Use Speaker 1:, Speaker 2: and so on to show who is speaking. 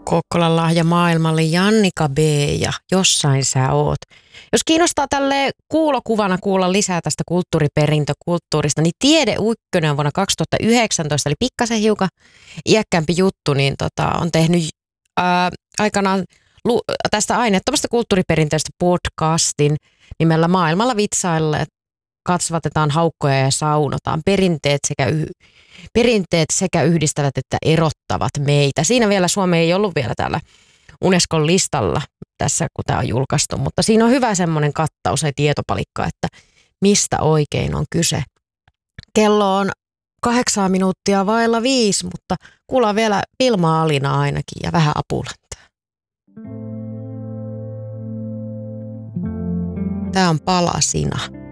Speaker 1: Kokkolan lahja maailmalle Jannika B. ja Jossain sä oot. Jos kiinnostaa tälle kuulokuvana kuulla lisää tästä kulttuuriperintökulttuurista, niin Tiede Ykkönen vuonna 2019, eli pikkasen hiukan iäkkäämpi juttu, niin on tehnyt aikanaan tästä aineettomasta kulttuuriperinteestä podcastin nimellä Maailmalla vitsaille. Kasvatetaan haukkoja ja saunotaan. Perinteet sekä yhdistävät että erottavat meitä. Siinä vielä Suomi ei ollut vielä täällä Unescon listalla tässä, kun tämä on julkaistu, mutta siinä on hyvä semmoinen kattaus ja tietopalikka, että mistä oikein on kyse. Kello on 8 minuuttia vailla 5, mutta kuullaan vielä Vilma Alina ainakin ja vähän Apulantaa. Tämä on Palasina.